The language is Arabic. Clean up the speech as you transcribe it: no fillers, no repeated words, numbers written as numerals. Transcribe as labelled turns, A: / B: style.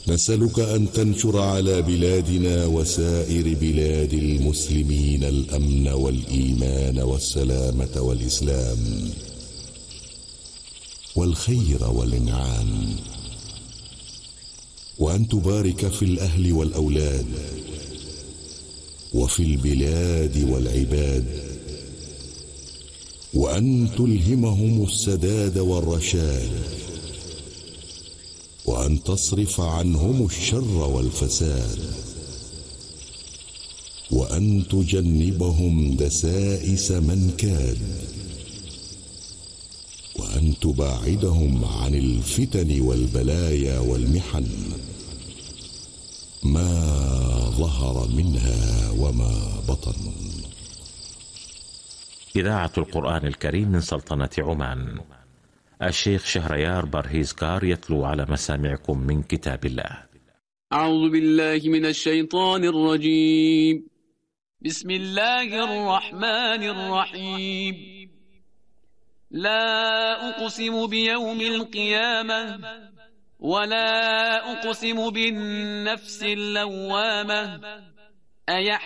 A: نسألك أن تنشر على بلادنا وسائر بلاد المسلمين الأمن والإيمان والسلامة والإسلام والخير والإنعام، وأن تبارك في الأهل والأولاد وفي البلاد والعباد، وأن تلهمهم السداد والرشاد، وأن تصرف عنهم الشر والفساد، وأن تجنبهم دسائس من كاد، وأن تباعدهم عن الفتن والبلايا والمحن ما ظهر منها وما بطن.
B: إذاعة القرآن الكريم من سلطنة عمان. الشيخ شهريار برهيزكار يتلو على مسامعكم من كتاب الله.
C: أعوذ بالله من الشيطان الرجيم. بسم الله الرحمن الرحيم. لا أقسم بيوم القيامة ولا أقسم بالنفس اللوامة.